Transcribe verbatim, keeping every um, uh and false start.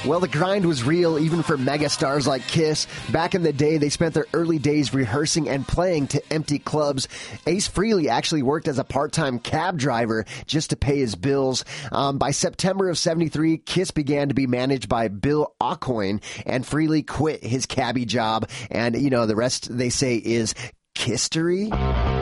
Well, the grind was real even for megastars like Kiss. Back in the day, they spent their early days rehearsing and playing to empty clubs. Ace Frehley actually worked as a part-time cab driver just to pay his bills. Um, by September of seventy-three, Kiss began to be managed by Bill Aucoin, and Frehley quit his cabbie job. And, you know, the rest, they say, is history.